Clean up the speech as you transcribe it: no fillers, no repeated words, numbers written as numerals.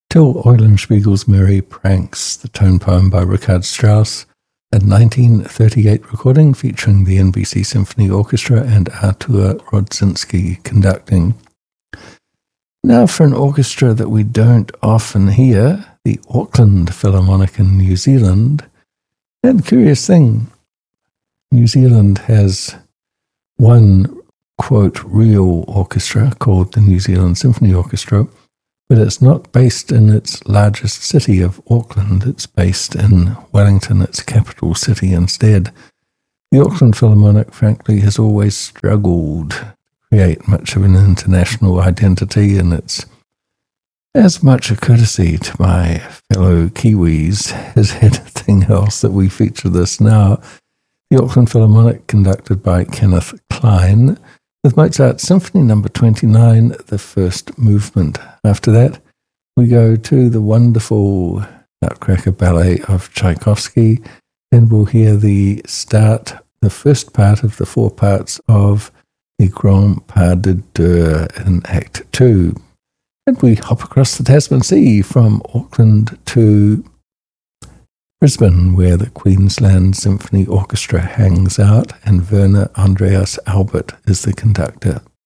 Till Eulenspiegel's Merry Pranks, the tone poem by Richard Strauss, a 1938 recording featuring the NBC Symphony Orchestra and Artur Rodzinski conducting. Now for an orchestra that we don't often hear, the Auckland Philharmonic in New Zealand. And curious thing, New Zealand has one, quote, real orchestra called the New Zealand Symphony Orchestra, but it's not based in its largest city of Auckland. It's based in Wellington, its capital city, instead. The Auckland Philharmonic, frankly, has always struggled to create much of an international identity, and it's as much a courtesy to my fellow Kiwis as anything else that we feature this now. The Auckland Philharmonic, conducted by Kenneth Klein, with Mozart's Symphony No. 29, the first movement. After that, we go to the wonderful Nutcracker Ballet of Tchaikovsky, and we'll hear the first part of the four parts of the Grand Pas de Deux in Act 2. And we hop across the Tasman Sea from Auckland to Brisbane, where the Queensland Symphony Orchestra hangs out, and Werner Andreas Albert is the conductor.